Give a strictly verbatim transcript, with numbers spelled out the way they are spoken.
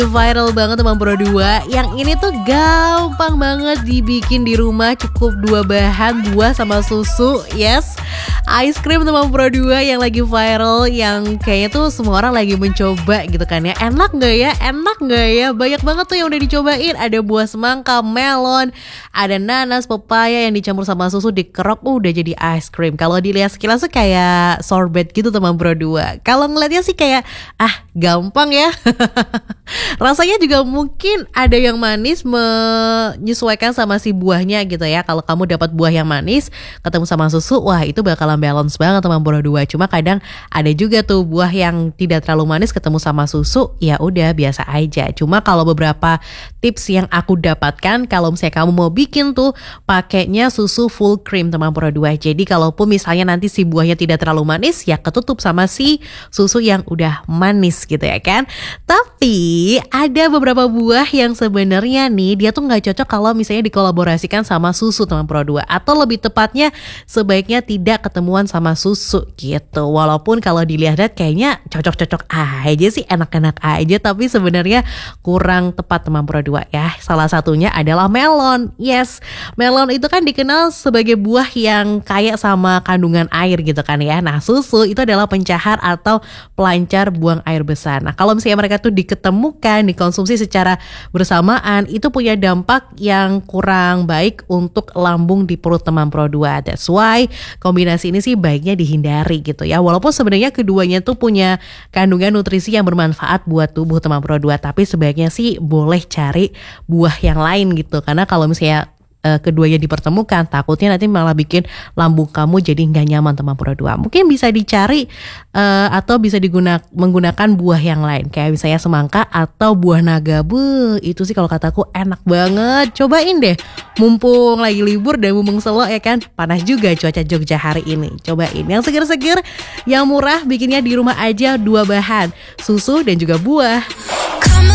Viral banget teman Pro dua. Yang ini tuh gampang banget dibikin di rumah. Cukup dua bahan, buah sama susu. Yes, ice cream teman Pro dua yang lagi viral, yang kayaknya tuh semua orang lagi mencoba gitu kan ya. Enak gak ya? Enak gak ya? Banyak banget tuh yang udah dicobain. Ada buah semangka, melon, ada nanas, pepaya yang dicampur sama susu, dikerok, uh, udah jadi ice cream. Kalau dilihat sekilas tuh kayak sorbet gitu teman Pro dua. Kalau ngeliatnya sih kayak ah gampang ya. Rasanya juga mungkin ada yang manis, menyesuaikan sama si buahnya gitu ya. Kalau kamu dapat buah yang manis ketemu sama susu, wah itu bakalan balance banget teman Pro dua. Cuma kadang ada juga tuh buah yang tidak terlalu manis ketemu sama susu, ya udah biasa aja. Cuma kalau beberapa tips yang aku dapatkan, kalau misalnya kamu mau bikin tuh pakainya susu full cream teman Pro dua. Jadi kalaupun misalnya nanti si buahnya tidak terlalu manis, ya ketutup sama si susu yang udah manis gitu ya kan. Tapi ada beberapa buah yang sebenarnya nih dia tuh nggak cocok kalau misalnya dikolaborasikan sama susu teman Pro dua, atau lebih tepatnya sebaiknya tidak ketemuan sama susu gitu. Walaupun kalau dilihat kayaknya cocok-cocok aja sih, enak-enak aja, tapi sebenarnya kurang tepat teman Pro dua ya. Salah satunya adalah melon. Yes, melon itu kan dikenal sebagai buah yang kaya sama kandungan air gitu kan ya. Nah, susu itu adalah pencahar atau pelancar buang air besar. Nah, kalau misalnya mereka tuh diketemukan, dikonsumsi secara bersamaan, itu punya dampak yang kurang baik untuk lambung di perut teman Pro dua. That's why kombinasi ini sih baiknya dihindari gitu ya. Walaupun sebenarnya keduanya tuh punya kandungan nutrisi yang bermanfaat buat tubuh teman Pro dua, tapi sebaiknya sih boleh cari buah yang lain gitu. Karena kalau misalnya Uh, keduanya dipertemukan, takutnya nanti malah bikin lambung kamu jadi nggak nyaman teman Pro dua. Mungkin bisa dicari uh, atau bisa digunakan menggunakan buah yang lain, kayak misalnya semangka atau buah naga. Buh, itu sih kalau kataku enak banget. Cobain deh, mumpung lagi libur dan mumpung selo ya kan, panas juga cuaca Jogja hari ini. Cobain yang seger-seger, yang murah, bikinnya di rumah aja, dua bahan, susu dan juga buah.